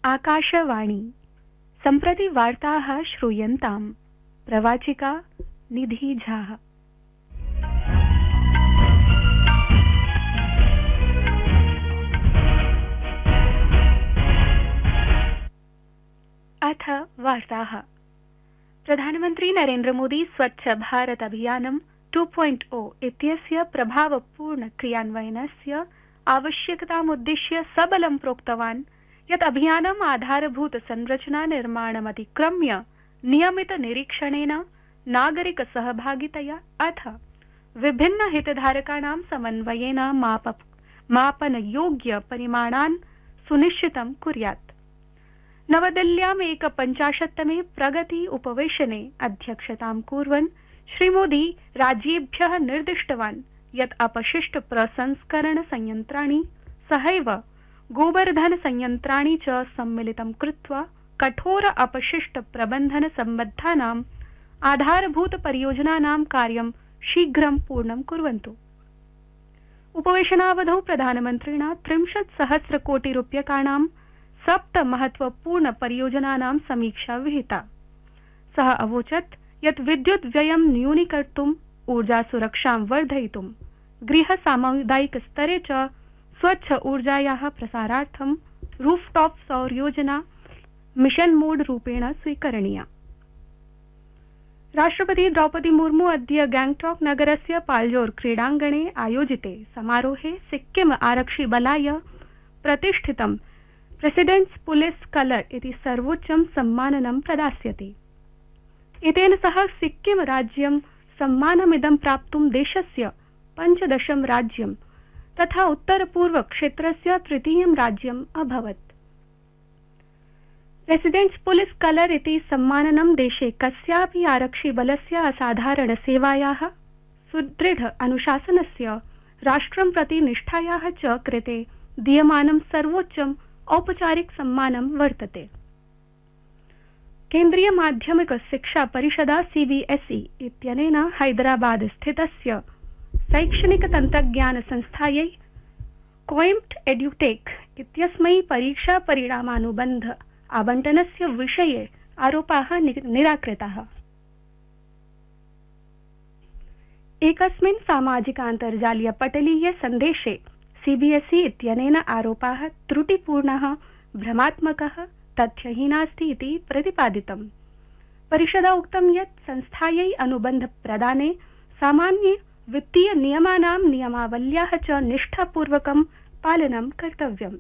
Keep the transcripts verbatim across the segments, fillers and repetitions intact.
आकाशवाणी सम्प्रति वार्ताः श्रूयन्ताम्। प्रवाचिका निधि झा। अथ वार्ताः। प्रधानमन्त्री नरेन्द्र मोदी स्वच्छ भारत अभियानं टू पॉइंट ओ इत्यस्य प्रभावपूर्ण क्रियान्वयनस्य आवश्यकतामुद्दिश्य सबलं प्रोक्तवान् यत् अभियानम् आधारभूत संरचना निर्माणमतिक्रम्य नियमित निरीक्षणेन नागरिक सहभागितया अथ विभिन्न हितधारकाणां समन्वयेन माप मापनयोग्य परिमाणान् सुनिश्चितं कुर्यात्। नवदिल्ल्याम् एकपञ्चाशत्तमे प्रगति उपवेशने अध्यक्षतां कुर्वन् श्रीमोदी राज्येभ्यः निर्दिष्टवान् यत् अपशिष्ट प्रसंस्करण संयन्त्राणि सहैव गोबर्धन संयन्त्राणि च सम्मिलितं कृत्वा कठोर अपशिष्ट प्रबन्धन सम्बद्धानाम् आधारभूत परियोजनानां कार्यं शीघ्रं पूर्णं कुर्वन्तु। उपवेशनावधौ प्रधानमन्त्रिणा त्रिंशत् सहस्र कोटि रूप्यकाणां सप्त महत्वपूर्ण परियोजनानां समीक्षा विहिता। सः अवोचत् यत् विद्युत् व्ययं न्यूनीकर्तुम्, ऊर्जा सुरक्षां वर्धयितुं, गृह सामुदायिक स्तरे च स्वच्छ ऊर्जायाः प्रसारार्थं रूफटॉप सौर योजना मिशन मोड रूपेण स्वीकरणीया। राष्ट्रपति द्रौपदी मुर्मू अद्य गैंगटॉक नगरस्य पाल्जोर क्रीडाङ्गणे आयोजिते समारोहे सिक्किम आरक्षि बलाय प्रतिष्ठितं प्रेसिडेंट्स पुलिस कलर इति सर्वोच्चं सम्माननं प्रदास्यति। एतेन सह सिक्किम राज्यं सम्मानमिदं प्राप्तुं देशस्य पञ्चदशं राज्यं तथा उत्तरपूर्व क्षेत्रस्य तृतीयं राज्यम् अभवत्। प्रेसिडेंट्स पुलिस कलर इति सम्माननं देशे कस्यापि आरक्षि बलस्य असाधारण सेवायाः, सुदृढ अनुशासनस्य, राष्ट्रं प्रति निष्ठायाः च कृते दीयमानं सर्वोच्चम् औपचारिक सम्मानं वर्तते। केन्द्रीय माध्यमिक शिक्षा परिषदा सीबीएसई इत्यनेन हैदराबाद स्थितस्य शैक्षणिक तन्त्रज्ञान संस्थायै कोइम्प्ट एड्युटेक इत्यस्मै परीक्षा परिणामानुबन्ध आवंटनस्य विषये आरोपाः निराकृताः। एकस्मिन् सामाजिकान्तर्जालीय पटलीय सन्देशे सीबीएसई इत्यनेन आरोपाः त्रुटिपूर्णः, भ्रमात्मकः, तथ्यहीनास्ति इति प्रतिपादितम्। परिषदा उक्तं यत् संस्थायै अनुबन्ध प्रदाने सामान्य वित्तीय नियमानां नियमावल्याः च निष्ठापूर्वकं पालनं कर्तव्यम्।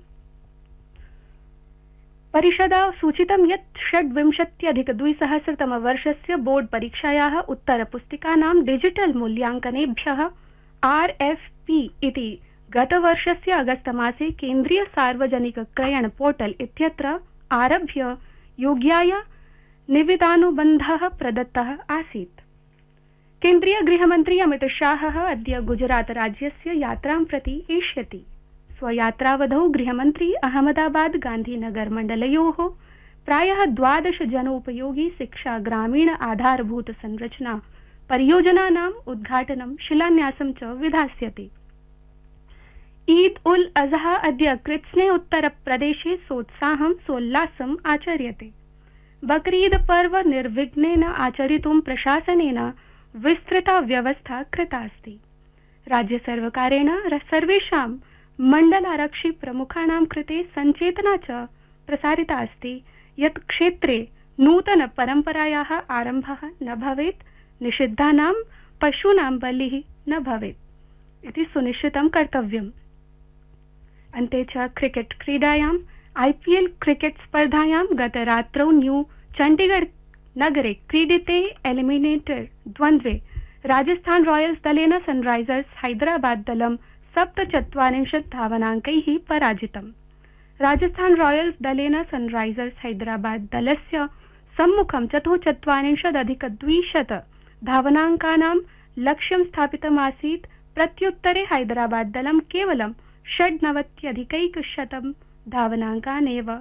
परिषदा सूचितं यत् षड्विंशत्यधिकद्विसहस्रतमवर्षस्य बोर्ड परीक्षायाः उत्तरपुस्तिकानां डिजिटल मूल्यांकनेभ्यः आरएफपी इति गतवर्षस्य अगस्तमासे केन्द्रीय सार्वजनिक क्रयण पोर्टल इत्यत्र आरभ्य योग्याय निविदानुबन्धः प्रदत्तः आसीत्। केन्द्रीय गृहमन्त्री अमित शाहः अद्य गुजरात राज्यस्य यात्रां प्रति एष्यति। स्वयात्रावधौ गृहमन्त्री अहमदाबाद गांधीनगर मण्डलयोः प्रायः द्वादश जनोपयोगी शिक्षा ग्रामीण आधारभूत संरचना परियोजनानाम् उद्घाटनं शिलान्यासं च विधास्यति। ईद उल अजहा अद्य कृत्स्ने उत्तर प्रदेशे सोत्साहं सोल्लासम् आचर्यते। बकरीद पर्व निर्विघ्नेन आचरितुं प्रशासनेन विस्तृता व्यवस्था कृता अस्ति। राज्य सर्वकारेण सर्वेषां मण्डलारक्षि प्रमुखाणां कृते सञ्चेतना च प्रसारिता अस्ति यत् क्षेत्रे नूतन परम्परायाः आरम्भः न भवेत्, निषिद्धानां पशूनां बलिः न भवेत् इति सुनिश्चितं कर्तव्यम्। अन्ते च क्रिकेट क्रीडायाम् आईपीएल क्रिकेट स्पर्धायां गतरात्रौ न्यू चण्डीगढ़ नगरे क्रीडिते एलिमिनेटर द्वन्द्वे राजस्थान रॉयल्स दलेन सनराइजर्स हैदराबाद दलं सप्तचत्वारिंशत् धावनाङ्कैः पराजितम्। राजस्थान रॉयल्स दलेन सनराइजर्स हैदराबाद दलस्य सम्मुखं चतुश्चत्वारिंशदधिकद्विशत धावनाङ्कानां लक्ष्यं स्थापितमासीत्। प्रत्युत्तरे हैदराबाद दलं केवलं षड्नवत्यधिकैकशतं धावनाङ्कान् एव